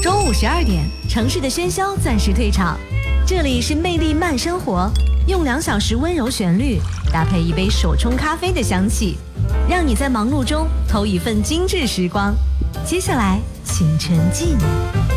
中午12点，城市的喧嚣暂时退场，这里是魅力慢生活，用2小时温柔旋律搭配一杯手冲咖啡的香气，让你在忙碌中偷一份精致时光。接下来请沉浸。